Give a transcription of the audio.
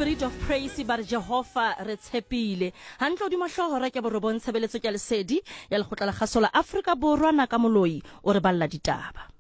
Spirit of Praise ba re Jehova re tshepile hantle di mahlohora ke borobong tshebeletso ke lesedi ya lekgotla la kgaso la Afrika Borwa na ka moloi o re balla ditaba.